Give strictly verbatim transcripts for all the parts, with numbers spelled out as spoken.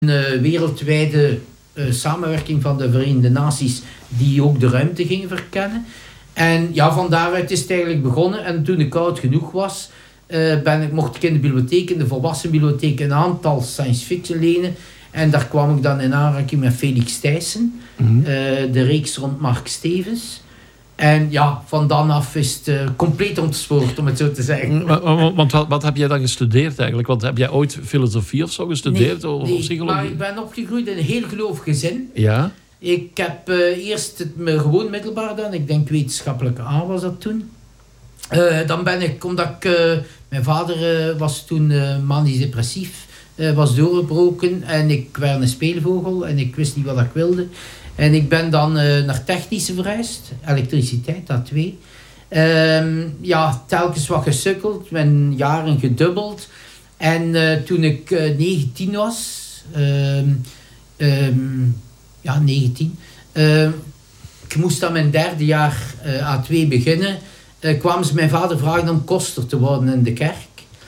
een uh, wereldwijde uh, samenwerking van de Verenigde Naties die ook de ruimte gingen verkennen. En ja, van daaruit is het eigenlijk begonnen. En toen ik oud genoeg was, uh, ben ik, mocht ik in de bibliotheek, in de volwassenbibliotheek, een aantal science fiction lenen. En daar kwam ik dan in aanraking met Felix Thijssen, mm-hmm. uh, de reeks rond Mark Stevens. En ja, van dan af is het uh, compleet ontspoord, om het zo te zeggen. Want, want wat, wat heb jij dan gestudeerd eigenlijk? Want heb jij ooit filosofie of zo gestudeerd? Nee, of nee psychologie? Maar ik ben opgegroeid in een heel gelovig gezin. Ja? Ik heb uh, eerst het me gewoon middelbaar gedaan. Ik denk wetenschappelijke A was dat toen. Uh, dan ben ik, omdat ik... Uh, mijn vader uh, was toen uh, manisch depressief. Uh, was doorgebroken. En ik werd een speelvogel. En ik wist niet wat ik wilde. En ik ben dan uh, naar technische verhuisd. Elektriciteit, dat twee. Um, ja, telkens wat gesukkeld. Mijn jaren gedubbeld. En uh, toen ik uh, negentien was... Um, um, ja, negentien. Uh, ik moest aan mijn derde jaar uh, A twee beginnen. Uh, kwamen ze mijn vader vragen om koster te worden in de kerk.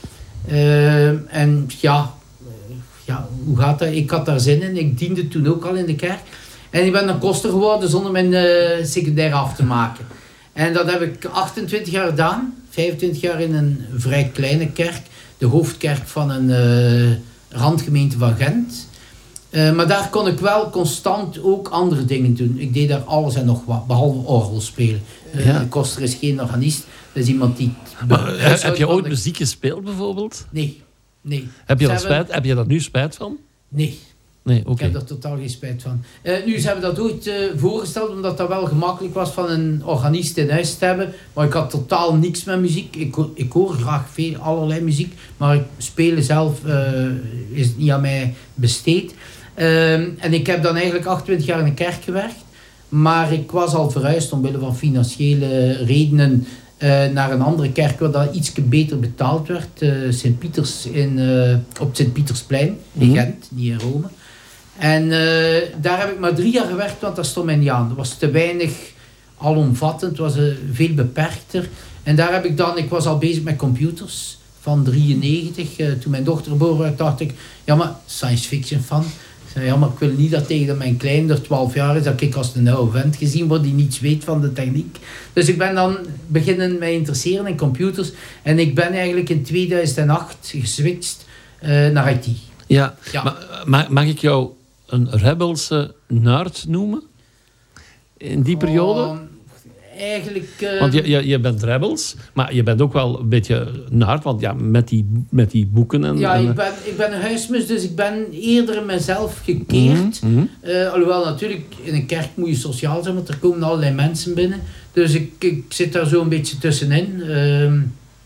Uh, en ja, uh, ja, hoe gaat dat? Ik had daar zin in. Ik diende toen ook al in de kerk. En ik ben dan koster geworden zonder mijn uh, secundair af te maken. En dat heb ik achtentwintig jaar gedaan. vijfentwintig jaar in een vrij kleine kerk. De hoofdkerk van een uh, randgemeente van Gent. Uh, maar daar kon ik wel constant ook andere dingen doen. Ik deed daar alles en nog wat, behalve orgel spelen. Uh, ja. De koster is geen organist. Dat is iemand die... Maar, heb, heb je ooit de... muziek gespeeld bijvoorbeeld? Nee. nee. Heb je, dat spijt, heb je daar nu spijt van? Nee. Nee, okay. Ik heb daar totaal geen spijt van. Uh, nu, ze hebben dat ooit uh, voorgesteld, omdat dat wel gemakkelijk was van een organist in huis te hebben. Maar ik had totaal niks met muziek. Ik, ik hoor graag veel, allerlei muziek. Maar ik spelen zelf uh, is niet aan mij besteed. Uh, en ik heb dan eigenlijk achtentwintig jaar in een kerk gewerkt. Maar ik was al verhuisd omwille van financiële redenen uh, naar een andere kerk waar dat iets beter betaald werd. Uh, Sint-Pieters in, uh, op Sint-Pietersplein in mm-hmm. Gent, niet in Rome. En uh, daar heb ik maar drie jaar gewerkt, want dat stond mij niet aan. Dat was te weinig alomvattend, het was uh, veel beperkter. En daar heb ik dan, ik was al bezig met computers van drieënnegentig. Uh, toen mijn dochter geboren werd, dacht ik, ja maar, science fiction fan. Ik zei, ja maar ik wil niet dat tegen mijn kleine, twaalf jaar is, dat ik als een oude vent gezien word die niets weet van de techniek. Dus ik ben dan beginnen mij interesseren in computers. En ik ben eigenlijk in tweeduizend acht geswitcht uh, naar I T. Ja, ja. Maar mag ik jou een rebelse nerd noemen? In die periode? Oh, eigenlijk... Uh... Want je, je, je bent rebels, maar je bent ook wel een beetje nerd, want ja, met die, met die boeken en... Ja, en, ik ben, ik ben een huismus, dus ik ben eerder in mezelf gekeerd. Mm-hmm. Uh, alhoewel, natuurlijk, in een kerk moet je sociaal zijn, want er komen allerlei mensen binnen. Dus ik, ik zit daar zo een beetje tussenin. Uh,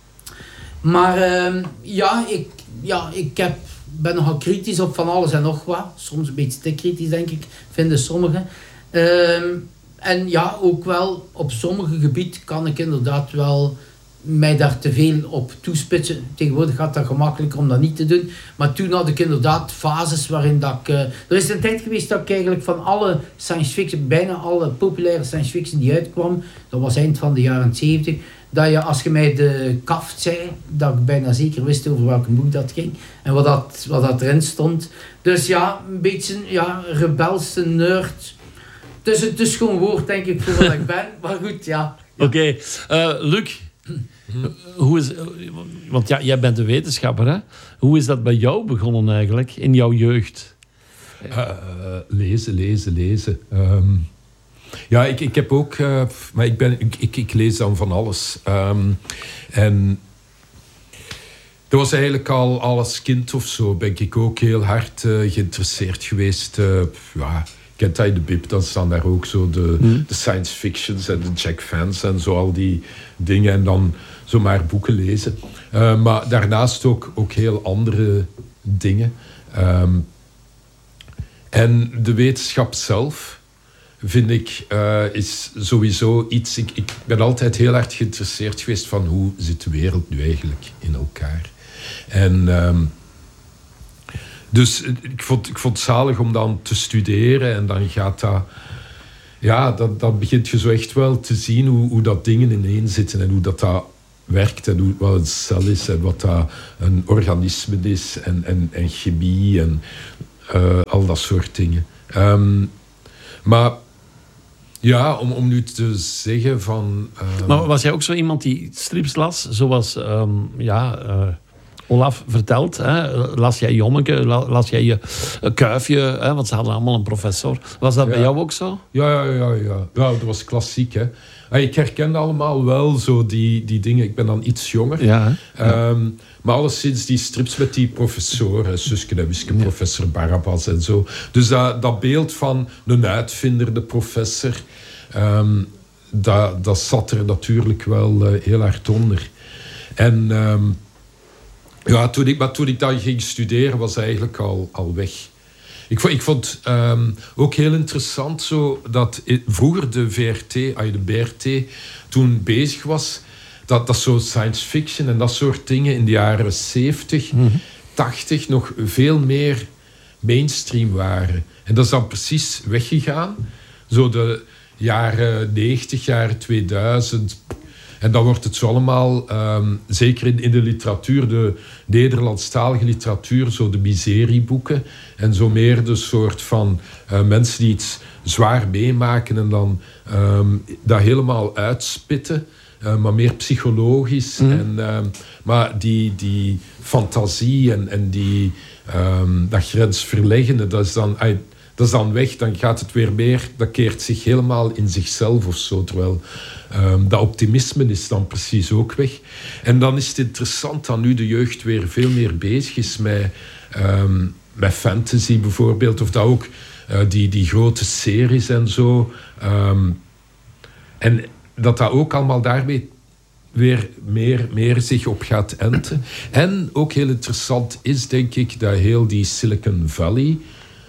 maar uh, ja, ik, ja, ik heb... Ik ben nogal kritisch op van alles en nog wat. Soms een beetje te kritisch, denk ik, vinden sommigen. Um, en ja, ook wel op sommige gebieden kan ik inderdaad wel mij daar te veel op toespitsen. Tegenwoordig gaat dat gemakkelijker om dat niet te doen. Maar toen had ik inderdaad fases waarin dat ik... Uh, er is een tijd geweest dat ik eigenlijk van alle science fiction, bijna alle populaire science fiction die uitkwam, dat was eind van de jaren zeventig, dat je, als je mij de kaft zei, dat ik bijna zeker wist over welk boek dat ging en wat dat, wat dat erin stond. Dus ja, een beetje ja, rebelse nerd. Dus het is gewoon woord, denk ik, voor wat ik ben. Maar goed, ja. ja. Oké. Okay. Uh, Luc, hoe is, want ja, jij bent een wetenschapper, hè? Hoe is dat bij jou begonnen eigenlijk, in jouw jeugd? Uh, lezen, lezen, lezen. Um, ja, ik, ik heb ook... Uh, maar ik, ben, ik, ik, ik lees dan van alles. Um, en... Dat was eigenlijk al als kind of zo, ben ik ook heel hard uh, geïnteresseerd geweest. Uh, ja, kent dat in de bib, dan staan daar ook zo de, hmm. de science fictions en de Jack Vance en zo, al die dingen. En dan zomaar boeken lezen. Uh, maar daarnaast ook, ook heel andere dingen. Um, en de wetenschap zelf, vind ik, uh, is sowieso iets... Ik, ik ben altijd heel hard geïnteresseerd geweest van hoe zit de wereld nu eigenlijk in elkaar. En um, dus ik vond, ik vond het zalig om dan te studeren en dan gaat dat... Ja, dan, dan begint je zo echt wel te zien hoe, hoe dat dingen ineen zitten en hoe dat, dat werkt en hoe, wat een cel is en wat dat een organisme is en, en, en chemie en Uh, al dat soort dingen. Um, maar ja, om, om nu te zeggen van... Um... Maar was jij ook zo iemand die strips las? Zoals um, ja, uh, Olaf vertelt. Hè? Las jij Jommeke? Las jij je uh, Kuifje? Hè? Want ze hadden allemaal een professor. Was dat ja. bij jou ook zo? Ja, ja, ja. ja. ja dat was klassiek. Hè. Ik herkende allemaal wel zo die, die dingen. Ik ben dan iets jonger. Ja, ja. Um, maar alleszins die strips met die professoren, Suske en Wiske, ja. professor Barabbas en zo. Dus dat, dat beeld van een uitvinder, de professor, um, dat, dat zat er natuurlijk wel uh, heel hard onder. En um, ja, toen ik, maar toen ik dat ging studeren, was eigenlijk al, al weg. Ik vond, ik vond um, ook heel interessant zo dat vroeger de V R T, de B R T, toen bezig was, dat, dat zo science fiction en dat soort dingen in de jaren zeventig, mm-hmm. tachtig nog veel meer mainstream waren. En dat is dan precies weggegaan. Zo de jaren negentig, jaren tweeduizend. En dan wordt het zo allemaal, um, zeker in, in de literatuur, de Nederlandstalige literatuur, zo de miserieboeken. En zo meer de soort van uh, mensen die iets zwaar meemaken en dan um, dat helemaal uitspitten. Uh, maar meer psychologisch. Mm. En, um, maar die, die fantasie en, en die, um, dat grensverleggende, dat is dan... Uh, Dat is dan weg, dan gaat het weer meer... Dat keert zich helemaal in zichzelf of zo. Terwijl um, dat optimisme is dan precies ook weg. En dan is het interessant dat nu de jeugd weer veel meer bezig is met, um, met fantasy bijvoorbeeld. Of dat ook uh, die, die grote series en zo. Um, en dat dat ook allemaal daarmee weer meer, meer zich op gaat enten. En ook heel interessant is, denk ik, dat heel die Silicon Valley...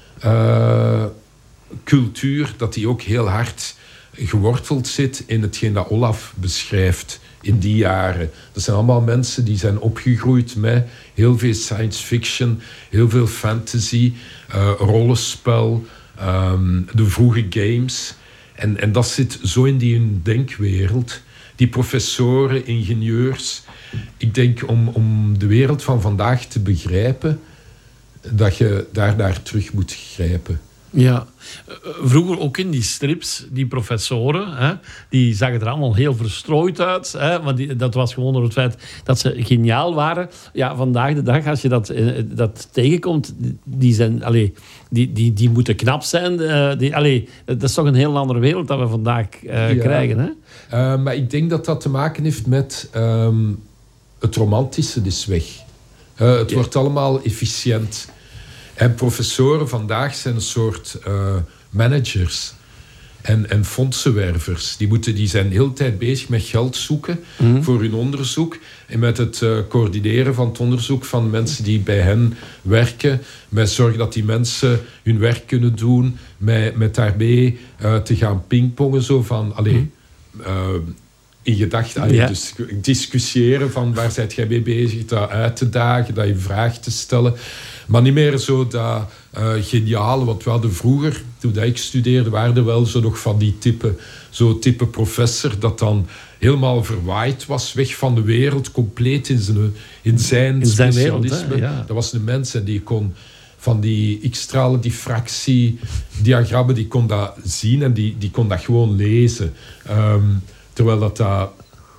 Uh, cultuur, dat die ook heel hard geworteld zit in hetgeen dat Olaf beschrijft in die jaren. Dat zijn allemaal mensen die zijn opgegroeid met heel veel science fiction, heel veel fantasy, uh, rollenspel, um, de vroege games. En, en dat zit zo in die hun denkwereld. Die professoren, ingenieurs. Ik denk om, om de wereld van vandaag te begrijpen, dat je daar naar terug moet grijpen. Ja, vroeger ook in die strips, die professoren, hè, die zagen er allemaal heel verstrooid uit. Hè, want die, dat was gewoon door het feit dat ze geniaal waren. Ja, vandaag de dag, als je dat, dat tegenkomt, die, zijn, allez, die, die, die moeten knap zijn. Uh, die, allez, dat is toch een heel andere wereld dat we vandaag uh, ja. krijgen. Hè? Uh, maar ik denk dat dat te maken heeft met um, het romantische is weg. Uh, het ja. wordt allemaal efficiënt. En professoren vandaag zijn een soort uh, managers en, en fondsenwervers. Die, moeten, die zijn de hele tijd bezig met geld zoeken mm. voor hun onderzoek. En met het uh, coördineren van het onderzoek van mensen die bij hen werken. Met zorgen dat die mensen hun werk kunnen doen. Met, met daarbij uh, te gaan pingpongen. Zo van, allez, mm. uh, in gedachten, ja. dus discussiëren van waar zijt jij mee bezig, dat uit te dagen, dat je vraag te stellen. Maar niet meer zo dat uh, geniale, wat we hadden vroeger, toen ik studeerde, waren er wel zo nog van die type, zo type professor dat dan helemaal verwaaid was, weg van de wereld, compleet in zijn, in zijn, in zijn specialisme. Wereld, ja. Dat was een mens en die kon van die x-stralen, diffractie, diagrammen, die kon dat zien en die, die kon dat gewoon lezen. Um, terwijl dat... dat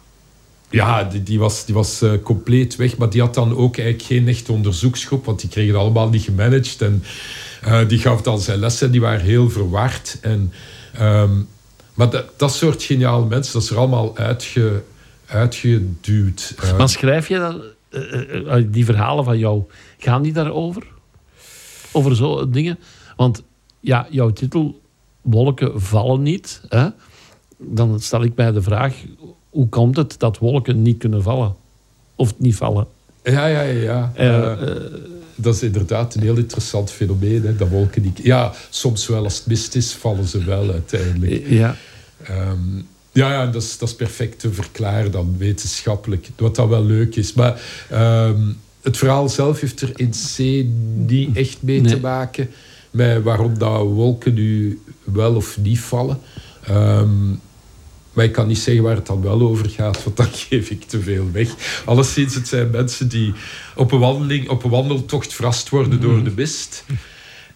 Ja, die, die was, die was uh, compleet weg. Maar die had dan ook eigenlijk geen echte onderzoeksgroep. Want die kregen het allemaal niet gemanaged. En uh, die gaf dan zijn lessen. Die waren heel verward. En, um, maar dat, dat soort geniale mensen, dat is er allemaal uitge, uitgeduwd. Uh, maar schrijf je dan... Uh, uh, die verhalen van jou, gaan die daarover? Over zo dingen? Want ja, jouw titel, Wolken vallen niet. Hè? Dan stel ik mij de vraag... Hoe komt het dat wolken niet kunnen vallen? Of niet vallen? Ja, ja, ja. ja. Uh, uh, dat is inderdaad een heel interessant fenomeen. Hè, dat wolken niet... Ja, soms wel als het mist is, vallen ze wel uiteindelijk. Ja, um, ja, ja dat, is, dat is perfect te verklaren dan, wetenschappelijk. Wat dat wel leuk is. Maar um, het verhaal zelf heeft er in C niet echt mee nee. te maken. Met waarom dat wolken nu wel of niet vallen. Um, Maar ik kan niet zeggen waar het dan wel over gaat, want dan geef ik te veel weg. Alleszins, het zijn mensen die op een wandeling, op een wandeltocht verrast worden door de mist.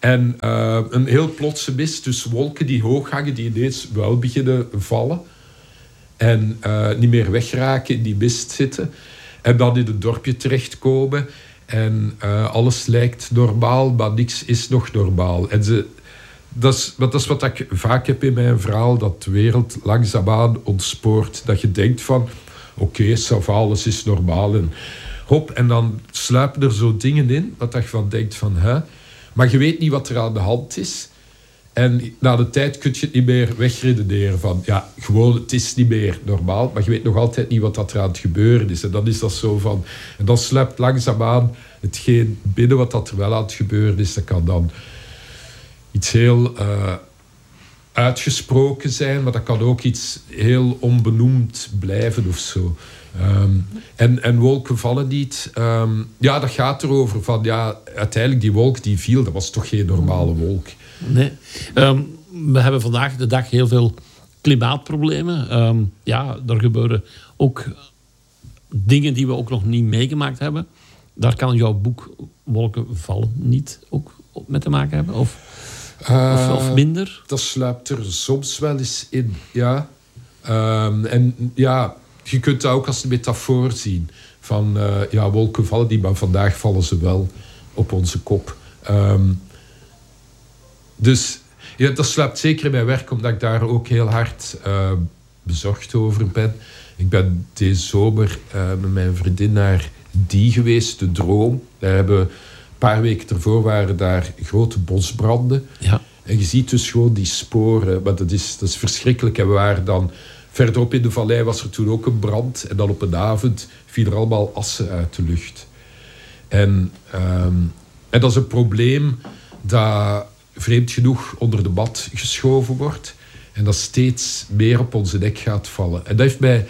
En uh, een heel plotse mist, dus wolken die hoog hangen, die ineens wel beginnen vallen. En uh, niet meer wegraken, in die mist zitten. En dan in het dorpje terechtkomen. En uh, alles lijkt normaal, maar niks is nog normaal. En ze, dat, is, dat is wat ik vaak heb in mijn verhaal, dat de wereld langzaamaan ontspoort. Dat je denkt van, oké, okay, alles is normaal. En, hop, en dan sluipen er zo dingen in, wat je van denkt van, hè? Maar je weet niet wat er aan de hand is. En na de tijd kun je het niet meer wegredeneren van, ja, gewoon, het is niet meer normaal, maar je weet nog altijd niet wat dat er aan het gebeuren is. En dan is dat zo van, en dan sluipt langzaamaan hetgeen binnen wat dat er wel aan het gebeuren is. Dat kan dan iets heel uh, uitgesproken zijn, maar dat kan ook iets heel onbenoemd blijven of zo. Um, en, en wolken vallen niet. Um, ja, dat gaat erover van, ja, uiteindelijk die wolk die viel, dat was toch geen normale wolk. Nee. Um, we hebben vandaag de dag heel veel klimaatproblemen. Um, ja, er gebeuren ook dingen die we ook nog niet meegemaakt hebben. Daar kan jouw boek Wolken vallen niet ook mee te maken hebben? Of, uh, of, of minder? Dat sluipt er soms wel eens in, ja. Um, en ja, je kunt dat ook als een metafoor zien. Van, uh, ja, wolken vallen niet, maar vandaag vallen ze wel op onze kop. Um, Dus ja, dat sluipt zeker in mijn werk, omdat ik daar ook heel hard uh, bezorgd over ben. Ik ben deze zomer uh, met mijn vriendin naar Die geweest, de Droom. Daar hebben een paar weken ervoor waren daar grote bosbranden. Ja. En je ziet dus gewoon die sporen, maar dat is, dat is verschrikkelijk. En we waren dan verderop in de vallei, was er toen ook een brand. En dan op een avond viel er allemaal assen uit de lucht. En, um, en dat is een probleem dat vreemd genoeg onder de mat geschoven wordt en dat steeds meer op onze nek gaat vallen. En dat heeft mij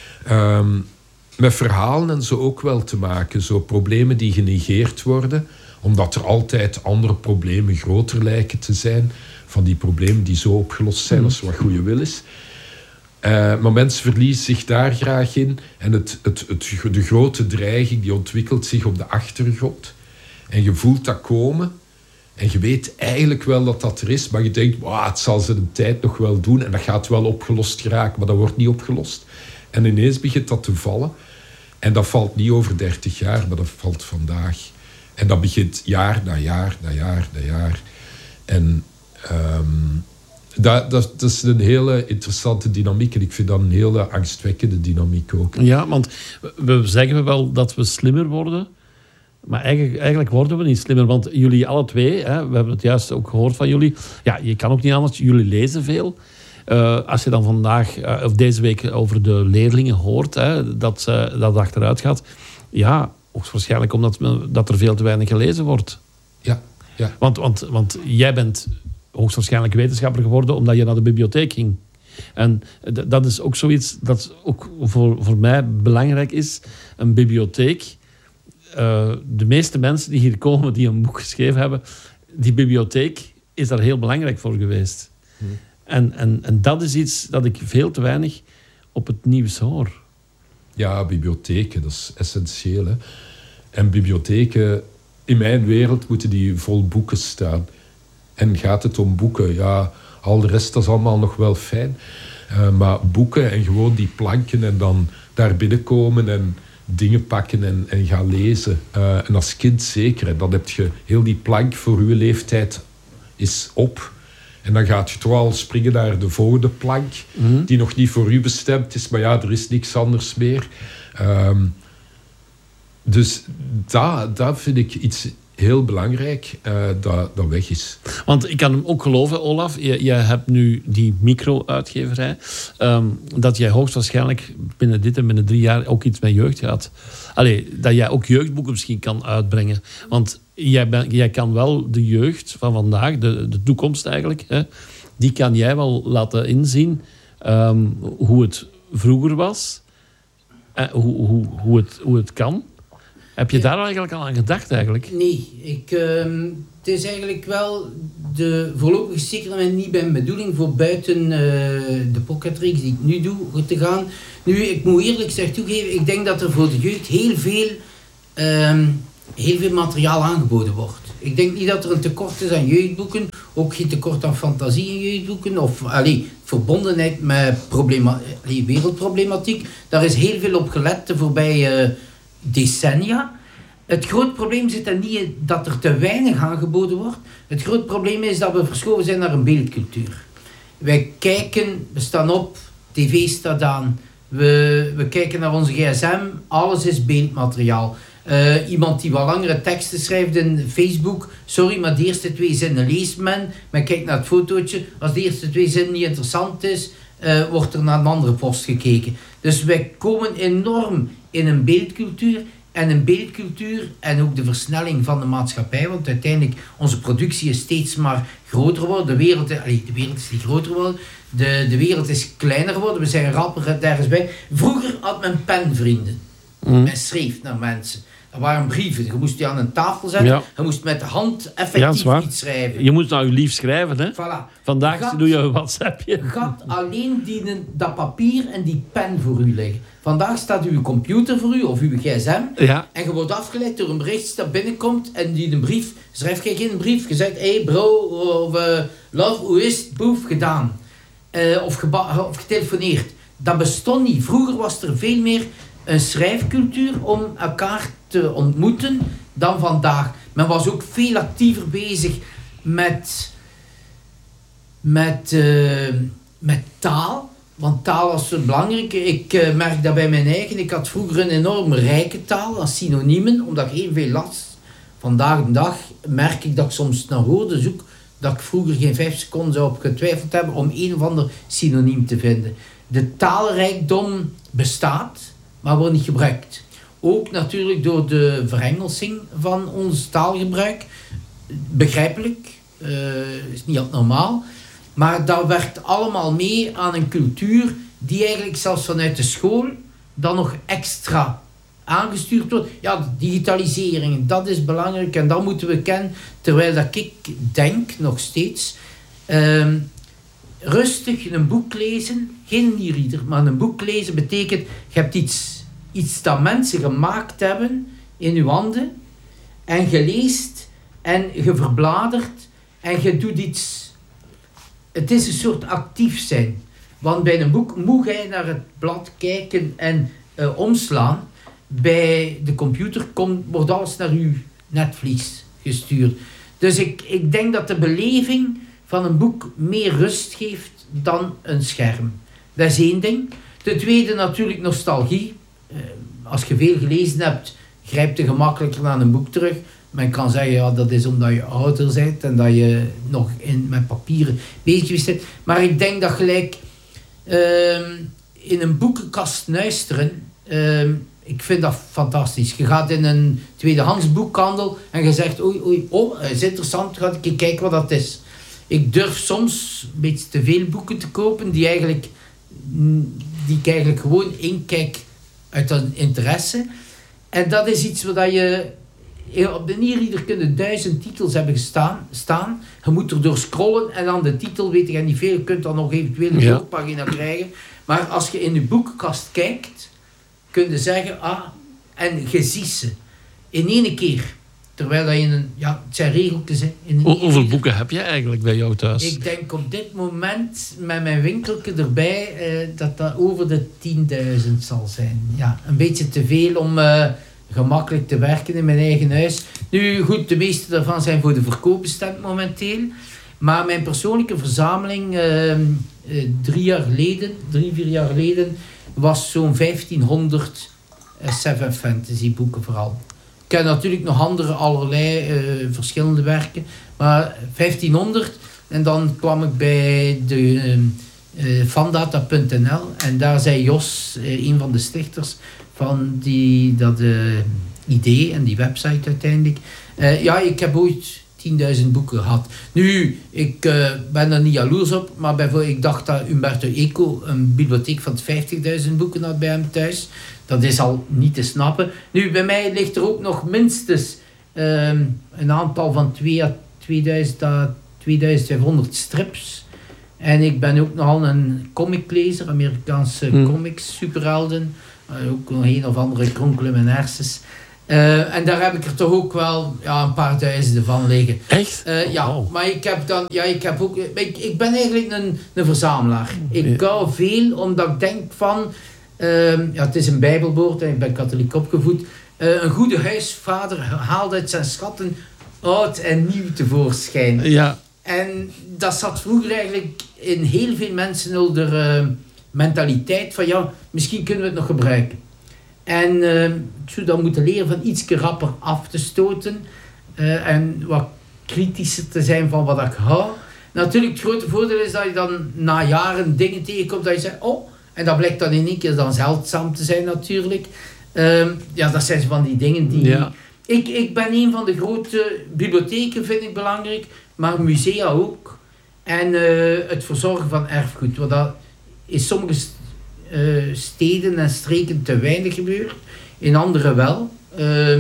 um, met verhalen en zo ook wel te maken. Zo problemen die genegeerd worden, omdat er altijd andere problemen groter lijken te zijn, van die problemen die zo opgelost zijn als wat goede wil is. Uh, maar mensen verliezen zich daar graag in en het, het, het, de grote dreiging die ontwikkelt zich op de achtergrond. En je voelt dat komen. En je weet eigenlijk wel dat dat er is, maar je denkt, wow, het zal ze een tijd nog wel doen en dat gaat wel opgelost geraken, maar dat wordt niet opgelost. En ineens begint dat te vallen. En dat valt niet over dertig jaar, maar dat valt vandaag. En dat begint jaar na jaar, na jaar, na jaar. En um, dat, dat, dat is een hele interessante dynamiek en ik vind dat een hele angstwekkende dynamiek ook. Ja, want we zeggen wel dat we slimmer worden. Maar eigenlijk, eigenlijk worden we niet slimmer, want jullie alle twee, hè, we hebben het juist ook gehoord van jullie, ja, je kan ook niet anders, jullie lezen veel. Uh, als je dan vandaag, uh, of deze week over de leerlingen hoort, hè, dat uh, dat achteruit gaat, ja, hoogstwaarschijnlijk omdat dat er veel te weinig gelezen wordt. Ja, ja. Want, want, want jij bent hoogstwaarschijnlijk wetenschapper geworden omdat je naar de bibliotheek ging. En d- dat is ook zoiets dat ook voor, voor mij belangrijk is, een bibliotheek. Uh, de meeste mensen die hier komen, die een boek geschreven hebben, die bibliotheek is daar heel belangrijk voor geweest. Hmm. En, en, en dat is iets dat ik veel te weinig op het nieuws hoor. Ja, bibliotheken, dat is essentieel. Hè? En bibliotheken, in mijn wereld, moeten die vol boeken staan. En gaat het om boeken, ja, al de rest dat is allemaal nog wel fijn. Uh, maar boeken en gewoon die planken en dan daar binnenkomen en dingen pakken en, en gaan lezen. Uh, en als kind zeker. En dan heb je heel die plank voor uw leeftijd is op. En dan gaat je toch al springen naar de volgende plank, mm-hmm. die nog niet voor u bestemd is. Maar ja, er is niks anders meer. Um, dus dat, dat vind ik iets heel belangrijk, uh, dat, dat weg is. Want ik kan hem ook geloven, Olaf. Je, je hebt nu die micro-uitgeverij. Um, dat jij hoogstwaarschijnlijk binnen dit en binnen drie jaar ook iets met jeugd gaat. Allee, dat jij ook jeugdboeken misschien kan uitbrengen. Want jij, ben, jij kan wel de jeugd van vandaag, de, de toekomst eigenlijk, hè, die kan jij wel laten inzien um, hoe het vroeger was. Uh, hoe, hoe, hoe, het, hoe het kan. Heb je daar eigenlijk al aan gedacht eigenlijk? Nee, ik, uh, het is eigenlijk wel de voorlopig zeker niet mijn bedoeling voor buiten uh, de pocketreeks die ik nu doe te gaan. Nu, ik moet eerlijk zeggen toegeven, ik denk dat er voor de jeugd heel veel, uh, heel veel materiaal aangeboden wordt. Ik denk niet dat er een tekort is aan jeugdboeken. Ook geen tekort aan fantasie in jeugdboeken. Of allee, verbondenheid met problema- allee, wereldproblematiek. Daar is heel veel op gelet de voorbije uh, decennia. Het groot probleem zit er niet in dat er te weinig aangeboden wordt. Het groot probleem is dat we verschoven zijn naar een beeldcultuur. Wij kijken, we staan op, tv staat aan, we, we kijken naar onze gsm, alles is beeldmateriaal. Uh, iemand die wat langere teksten schrijft in Facebook, sorry, maar de eerste twee zinnen leest men, men kijkt naar het fotootje, als de eerste twee zinnen niet interessant is, uh, wordt er naar een andere post gekeken. Dus wij komen enorm in een beeldcultuur. En een beeldcultuur en ook de versnelling van de maatschappij, want uiteindelijk onze productie is steeds maar groter geworden. De wereld, allee, de wereld is niet groter geworden, de, de wereld is kleiner geworden, we zijn rapper ergens bij. Vroeger had men penvrienden. Mm. Men schreef naar mensen. Er waren brieven, je moest die aan een tafel zetten, ja. Je moest met de hand effectief ja, iets schrijven. Je moet nou je lief schrijven, hè? Voilà. Vandaag gaat, doe je een WhatsAppje. Gaat alleen die, dat papier en die pen voor u liggen. Vandaag staat uw computer voor u, of uw gsm, ja. En je wordt afgeleid door een bericht dat binnenkomt en die een brief, schrijf je geen brief, je zegt, hey bro, of uh, love, hoe is het, boef, gedaan. Uh, of, geba- of getelefoneerd. Dat bestond niet. Vroeger was er veel meer een schrijfcultuur om elkaar te ontmoeten dan vandaag. Men was ook veel actiever bezig met, met, uh, met taal. Want taal was zo belangrijk. Ik uh, merk dat bij mijn eigen. Ik had vroeger een enorm rijke taal aan synoniemen, omdat ik heel veel las. Vandaag de dag merk ik dat ik soms naar woorden zoek, dat ik vroeger geen vijf seconden zou op getwijfeld hebben om een of ander synoniem te vinden. De taalrijkdom bestaat, maar wordt niet gebruikt. Ook natuurlijk door de verengelsing van ons taalgebruik. Begrijpelijk, uh, is niet altijd normaal. Maar dat werkt allemaal mee aan een cultuur die eigenlijk zelfs vanuit de school dan nog extra aangestuurd wordt. Ja, de digitalisering, dat is belangrijk en dat moeten we kennen. Terwijl dat ik denk, nog steeds, uh, rustig een boek lezen, geen e-reader, maar een boek lezen betekent, je hebt iets, iets dat mensen gemaakt hebben in je handen en je leest en je verbladert en je doet iets. Het is een soort actief zijn. Want bij een boek moet jij naar het blad kijken en uh, omslaan. Bij de computer komt, wordt alles naar uw netvlies gestuurd. Dus ik, ik denk dat de beleving van een boek meer rust geeft dan een scherm. Dat is één ding. Ten tweede natuurlijk nostalgie. Uh, als je veel gelezen hebt, grijp je gemakkelijker naar een boek terug. Men kan zeggen, ja, dat is omdat je ouder bent en dat je nog in, met papieren bezig bent. Maar ik denk dat gelijk uh, in een boekenkast luisteren, uh, ik vind dat fantastisch. Je gaat in een tweedehands boekhandel en je zegt, oei, oei, oh, dat is interessant, ga ik kijken wat dat is. Ik durf soms een beetje te veel boeken te kopen die, eigenlijk, die ik eigenlijk gewoon inkijk uit een interesse. En dat is iets wat je... Op de e-reader kunnen duizend titels hebben gestaan, staan. Je moet er door scrollen en dan de titel weet je niet veel. Je kunt dan nog eventueel een ja. pagina krijgen. Maar als je in je boekenkast kijkt, kun je zeggen, ah, en je ziet ze. In één keer. Terwijl dat je een, ja, het zijn regeltjes. Hè, in een Hoeveel e-reader. Boeken heb je eigenlijk bij jou thuis? Ik denk op dit moment, met mijn winkeltje erbij, eh, dat dat over de tienduizend zal zijn. Ja, een beetje te veel om... Uh, gemakkelijk te werken in mijn eigen huis. Nu, goed, de meeste daarvan zijn voor de verkoop bestemd momenteel. Maar mijn persoonlijke verzameling, uh, uh, drie jaar geleden, drie, vier jaar geleden, was zo'n vijftienhonderd uh, Seven Fantasy boeken vooral. Ik heb natuurlijk nog andere, allerlei uh, verschillende werken, maar vijftienhonderd. En dan kwam ik bij de uh, uh, vandata punt n l en daar zei Jos, uh, een van de stichters, van die, dat uh, idee en die website uiteindelijk. Uh, ja, ik heb ooit tienduizend boeken gehad. Nu, ik uh, ben er niet jaloers op, maar bijvoorbeeld, ik dacht dat Umberto Eco een bibliotheek van vijftigduizend boeken had bij hem thuis. Dat is al niet te snappen. Nu, bij mij ligt er ook nog minstens uh, een aantal van tweeduizend à tweeduizendvijfhonderd strips. En ik ben ook nogal een comiclezer, Amerikaanse hmm. comics, superhelden. Uh, ook nog een of andere kronkelen mijn hersens. Uh, en daar heb ik er toch ook wel ja, een paar duizenden van liggen. Echt? Uh, ja, wow. maar ik heb dan, ja, ik heb ook, ik, ik ben eigenlijk een, een verzamelaar. Ik hou veel, omdat ik denk van, uh, ja, het is een bijbelwoord en ik ben katholiek opgevoed. Uh, een goede huisvader haalt uit zijn schatten oud en nieuw tevoorschijn. Ja. En dat zat vroeger eigenlijk in heel veel mensen de uh, mentaliteit van ja, misschien kunnen we het nog gebruiken. En uh, ik zou dan moeten leren van iets rapper af te stoten uh, en wat kritischer te zijn van wat ik hou. Natuurlijk, het grote voordeel is dat je dan na jaren dingen tegenkomt dat je zegt, oh, en dat blijkt dan in één keer dan zeldzaam te zijn natuurlijk. Uh, ja, dat zijn van die dingen die... Ja. Ik, ik ben een van de grote bibliotheken, vind ik belangrijk, maar musea ook. En uh, het verzorgen van erfgoed, want dat is sommige uh, steden en streken te weinig gebeurt, in andere wel. Uh,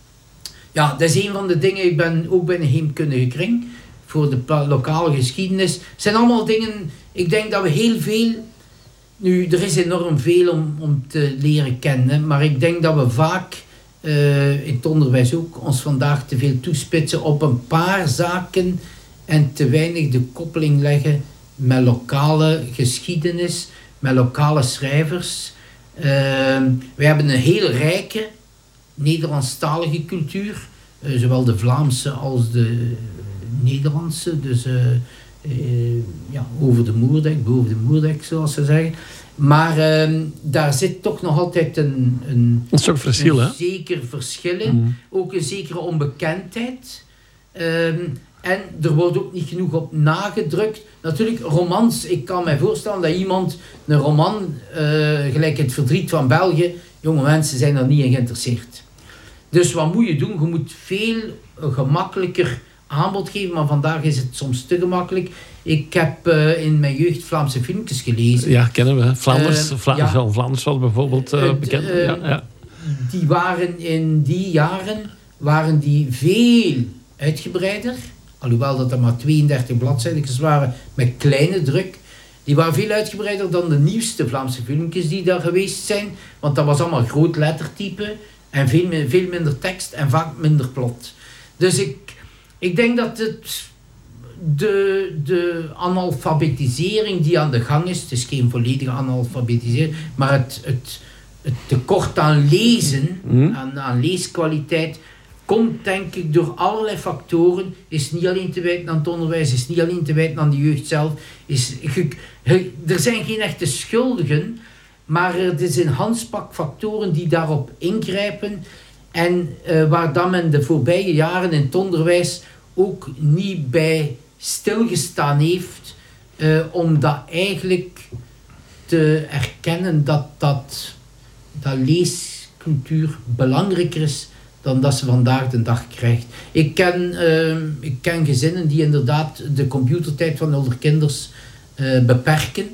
ja, dat is een van de dingen, ik ben ook bij een heemkundige kring, voor de lokale geschiedenis. Het zijn allemaal dingen, ik denk dat we heel veel, nu er is enorm veel om, om te leren kennen, maar ik denk dat we vaak... Uh, in het onderwijs ook, ons vandaag te veel toespitsen op een paar zaken en te weinig de koppeling leggen met lokale geschiedenis, met lokale schrijvers. Uh, we hebben een heel rijke Nederlandstalige cultuur, uh, zowel de Vlaamse als de Nederlandse, dus uh, uh, ja, over de Moerdijk, boven de Moerdijk zoals ze zeggen. Maar uh, daar zit toch nog altijd een, een, een, soort verschil, een hè? zeker verschil in. Mm. Ook een zekere onbekendheid. Um, en er wordt ook niet genoeg op nagedrukt. Natuurlijk, romans. Ik kan me voorstellen dat iemand een roman, uh, gelijk Het Verdriet van België, jonge mensen zijn daar niet in geïnteresseerd. Dus wat moet je doen? Je moet veel gemakkelijker aanbod geven, maar vandaag is het soms te gemakkelijk. Ik heb uh, in mijn jeugd Vlaamse filmpjes gelezen. Ja, kennen we. Vlaanders, uh, Vla- ja. Vlaanders was bijvoorbeeld uh, uh, bekend. Uh, ja, ja. Die waren in die jaren waren die veel uitgebreider. Alhoewel dat er maar tweeëndertig bladzijden waren met kleine druk. Die waren veel uitgebreider dan de nieuwste Vlaamse filmpjes die daar geweest zijn. Want dat was allemaal groot lettertype en veel, veel minder tekst en vaak minder plot. Dus ik, ik denk dat het... De, de analfabetisering die aan de gang is, het is geen volledige analfabetisering, maar het, het, het tekort aan lezen, mm. aan, aan leeskwaliteit, komt denk ik door allerlei factoren, is niet alleen te wijten aan het onderwijs, is niet alleen te wijten aan de jeugd zelf. Is, er zijn geen echte schuldigen, maar er zijn handpak factoren die daarop ingrijpen en uh, waar dan men de voorbije jaren in het onderwijs ook niet bij stilgestaan heeft, uh, om dat eigenlijk te erkennen dat, dat, dat leescultuur belangrijker is dan dat ze vandaag de dag krijgt. Ik ken, uh, ik ken gezinnen die inderdaad de computertijd van hun kinders uh, beperken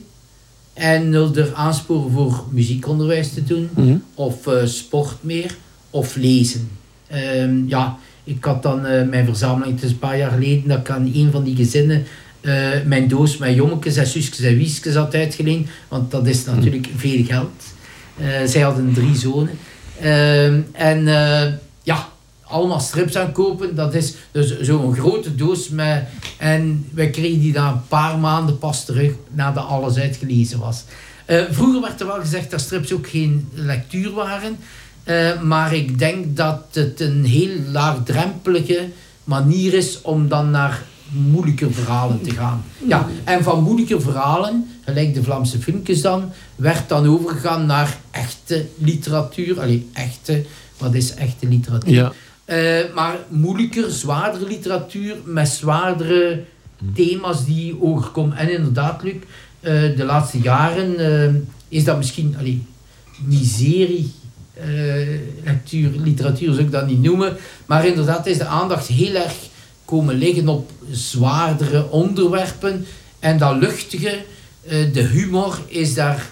en er aansporen voor muziekonderwijs te doen, mm-hmm. of uh, sport meer, of lezen. Uh, ja, Ik had dan uh, mijn verzameling, het is een paar jaar geleden, dat ik aan een van die gezinnen uh, mijn doos met jongetjes en zusjes en wiesjes had uitgeleend, want dat is natuurlijk veel geld. Uh, zij hadden drie zonen. Uh, en uh, ja, allemaal strips aankopen, dat is dus zo'n grote doos met, en wij kregen die na een paar maanden pas terug, nadat alles uitgelezen was. Uh, vroeger werd er wel gezegd dat strips ook geen lectuur waren. Uh, maar ik denk dat het een heel laagdrempelige manier is om dan naar moeilijke verhalen te gaan. Ja, en van moeilijke verhalen, gelijk de Vlaamse filmpjes dan, werd dan overgegaan naar echte literatuur. Allee, echte, wat is echte literatuur? Ja. Uh, maar moeilijker, zwaardere literatuur met zwaardere thema's die hoger komen. En inderdaad, Luc, uh, de laatste jaren uh, is dat misschien, allee, miserie. Uh, lectuur, literatuur zou ik dat niet noemen, maar inderdaad is de aandacht heel erg komen liggen op zwaardere onderwerpen en dat luchtige, uh, de humor is daar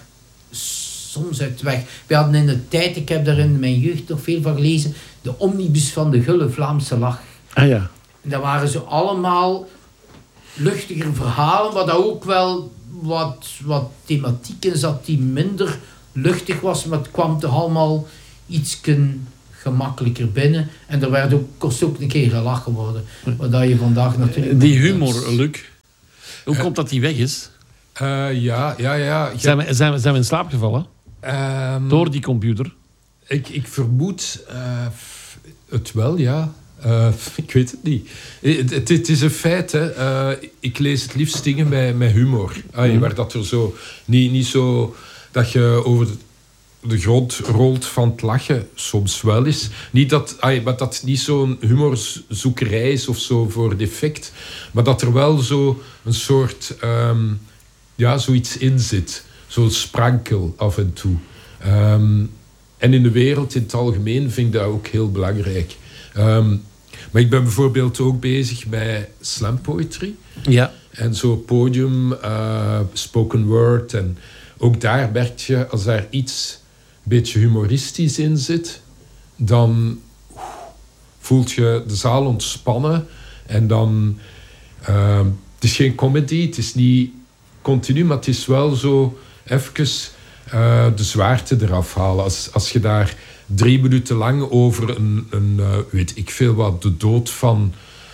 soms uit weg. We hadden in de tijd, ik heb daar in mijn jeugd nog veel van gelezen, de omnibus van de Gulle Vlaamse Lach. Ah ja. En dat waren zo allemaal luchtiger verhalen, maar dat ook wel wat, wat thematiek in zat die minder luchtig was, maar het kwam toch allemaal ietsken gemakkelijker binnen. En er werd ook, kost ook een keer gelachen worden. Wat je vandaag natuurlijk... Die humor, Luc. Hoe komt dat die weg is? Uh, ja, ja, ja. Zijn we, zijn, we, zijn we in slaap gevallen? Um, Door die computer? Ik, ik vermoed uh, het wel, ja. Uh, ik weet het niet. Het, het, het is een feit, hè. Uh, ik lees het liefst dingen met, met humor. Ay, mm. Waar dat er zo... Niet, niet zo dat je over de, de grond rolt van het lachen. Soms wel eens. Niet dat, ay, maar dat het niet zo'n humorzoekerij is of zo voor het effect. Maar dat er wel zo een soort... Um, ja, zoiets in zit. Zo'n sprankel af en toe. Um, en in de wereld in het algemeen vind ik dat ook heel belangrijk. Um, maar ik ben bijvoorbeeld ook bezig met slam poetry. Ja. En zo podium, uh, spoken word. En ook daar merk je, als daar iets een beetje humoristisch in zit, dan voelt je de zaal ontspannen. En dan... Uh, het is geen comedy, het is niet continu, maar het is wel zo even uh, de zwaarte eraf halen. Als, als je daar drie minuten lang over een, een uh, weet ik veel wat, de dood van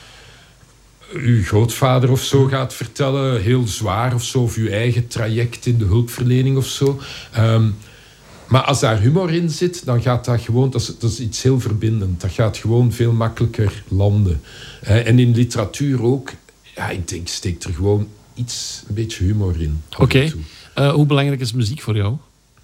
uw grootvader of zo gaat vertellen, heel zwaar of zo, of uw eigen traject in de hulpverlening of zo. Um, maar als daar humor in zit, dan gaat dat gewoon, dat is, dat is iets heel verbindend. Dat gaat gewoon veel makkelijker landen. Uh, en in literatuur ook, ja, ik denk, steekt er gewoon iets, een beetje humor in. Oké. Okay. Uh, hoe belangrijk is muziek voor jou?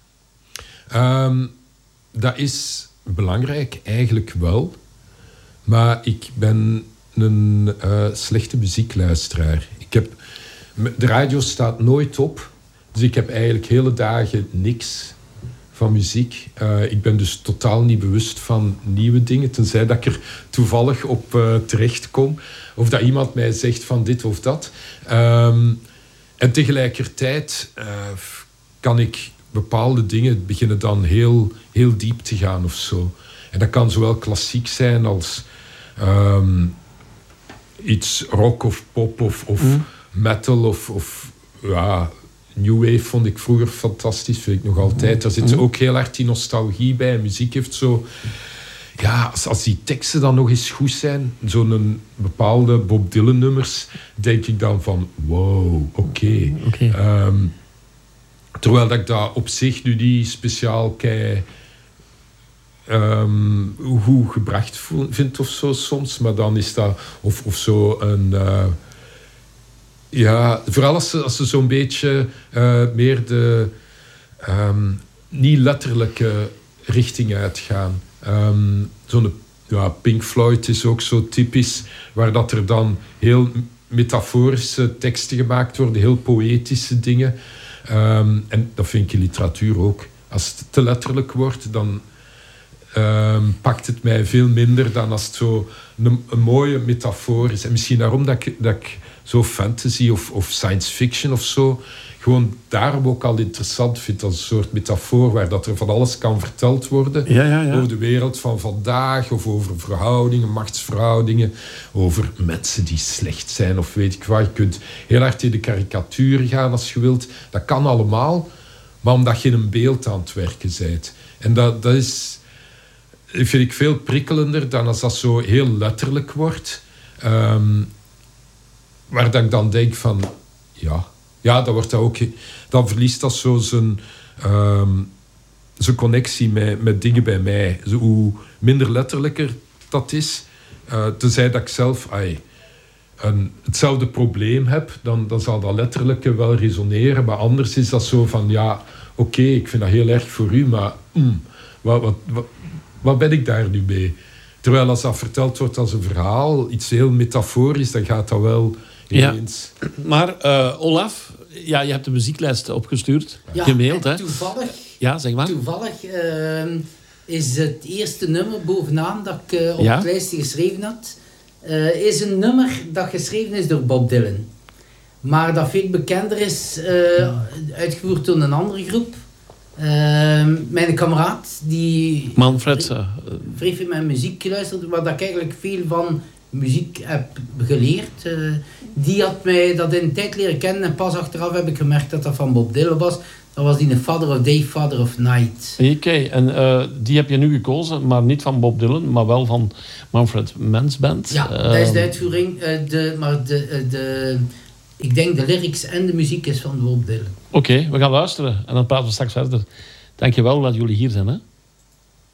Um, dat is belangrijk, eigenlijk wel. Maar ik ben een uh, slechte muziekluisteraar. Ik heb, de radio staat nooit op. Dus ik heb eigenlijk hele dagen niks van muziek. Uh, ik ben dus totaal niet bewust van nieuwe dingen. Tenzij dat ik er toevallig op uh, terecht kom. Of dat iemand mij zegt van dit of dat. Um, en tegelijkertijd uh, kan ik bepaalde dingen beginnen dan heel, heel diep te gaan of zo. En dat kan zowel klassiek zijn als um, iets rock of pop of, of mm. metal of, of ja, new wave vond ik vroeger fantastisch, vind ik nog altijd. Daar zit ook heel hard die nostalgie bij. Muziek heeft zo... Ja, als, als die teksten dan nog eens goed zijn, zo'n bepaalde Bob Dylan nummers, denk ik dan van wow, oké. Okay. Okay. Um, terwijl dat ik dat op zich nu niet speciaal kei um, goed gebracht vind of zo soms, maar dan is dat of, of zo een... Uh, ja, vooral als ze, als ze zo'n beetje uh, meer de um, niet letterlijke richting uitgaan. Um, zo'n ja, Pink Floyd is ook zo typisch, waar dat er dan heel metaforische teksten gemaakt worden, heel poëtische dingen. Um, en dat vind ik in literatuur ook. Als het te letterlijk wordt, dan um, pakt het mij veel minder dan als het zo een, een mooie metafoor is. En misschien daarom dat ik, dat ik zo fantasy of, of science fiction of zo gewoon daarom ook al interessant vind, als een soort metafoor waar dat er van alles kan verteld worden. Ja, ja, ja. Over de wereld van vandaag, of over verhoudingen, machtsverhoudingen, over mensen die slecht zijn, of weet ik wat. Je kunt heel hard in de karikatuur gaan als je wilt. Dat kan allemaal, maar omdat je in een beeld aan het werken bent. En dat, dat is, vind ik veel prikkelender dan als dat zo heel letterlijk wordt. Um, waar dat ik dan denk van, ja... Ja, dan, wordt dat ook, dan verliest dat zo zijn, um, zijn connectie met, met dingen bij mij. Zo, hoe minder letterlijker dat is, uh, tenzij dat ik zelf ay, een, hetzelfde probleem heb, dan, dan zal dat letterlijke wel resoneren. Maar anders is dat zo van, ja, oké, okay, ik vind dat heel erg voor u, maar mm, wat, wat, wat, wat ben ik daar nu mee? Terwijl als dat verteld wordt als een verhaal, iets heel metaforisch, dan gaat dat wel... Ja, maar uh, Olaf, ja, je hebt de muzieklijst opgestuurd, ja, gemaild, hè? Toevallig, ja, zeg maar. Toevallig uh, is het eerste nummer bovenaan dat ik uh, op ja? het lijstje geschreven had, uh, is een nummer dat geschreven is door Bob Dylan. Maar dat veel bekender is, uh, uitgevoerd door een andere groep. Uh, mijn kameraad, die... Manfred. Uh, heeft in mijn muziek geluisterd, waar dat ik eigenlijk veel van muziek heb geleerd. Uh, die had mij dat in de tijd leren kennen en pas achteraf heb ik gemerkt dat dat van Bob Dylan was. Dat was die Father of Day, Father of Night. Oké, okay, en uh, die heb je nu gekozen, maar niet van Bob Dylan, maar wel van Manfred Mann's band. Ja, uh, dat is de uitvoering, uh, de, maar de, uh, de, ik denk de lyrics en de muziek is van Bob Dylan. Oké, okay, we gaan luisteren en dan praten we straks verder. Dankjewel dat jullie hier zijn. Hè?